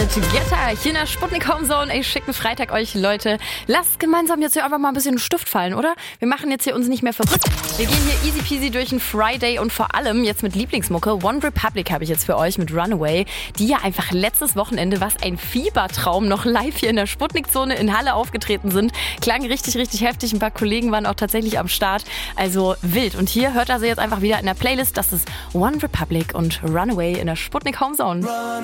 mit Getter hier in der Sputnik Home Zone. Ey, schicken Freitag euch, Leute. Lasst gemeinsam jetzt hier einfach mal ein bisschen Stift fallen, oder? Wir machen jetzt hier uns nicht mehr verrückt. Wir gehen hier easy peasy durch den Friday und vor allem jetzt mit Lieblingsmucke. One Republic habe ich jetzt für euch mit Runaway, die ja einfach letztes Wochenende, was ein Fiebertraum, noch live hier in der Sputnik-Zone in Halle aufgetreten sind. Klang richtig, richtig heftig. Ein paar Kollegen waren auch tatsächlich am Start. Also wild. Und hier hört ihr sie jetzt einfach wieder in der Playlist. Das ist One Republic und Runaway in der Sputnik Home Zone.